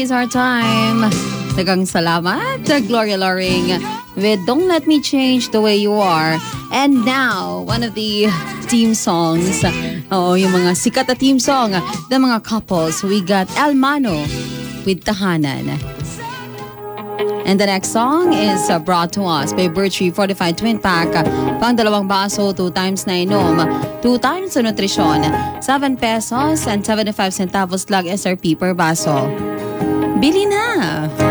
It's our time. Dagang salamat, Gloria Loring with Don't Let Me Change the Way You Are. And now, one of the team songs. Yung mga sikat na team song ng mga couples. We got El Mano with Tahanan. And the next song is brought to us by Birchie Fortified Twin Pack. Pang 2 baso, 2 times na inom, 2 times sa nutrisyon, 7 pesos and 75 centavos lang SRP per baso. Bili na!